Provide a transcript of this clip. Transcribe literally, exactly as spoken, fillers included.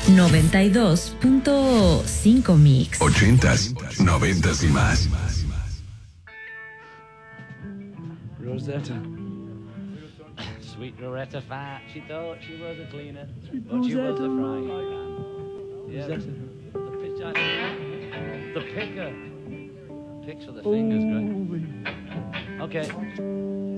noventa y dos punto cinco Mix. Ochentas, noventas y más. Rosetta. Sweet Rosetta Fat. She thought she was a cleaner, Sweet but she was a Rosetta. frying pan. Yeah, Rosetta. the, the, the picker. Picks for the fingers, great. Oh, Okay.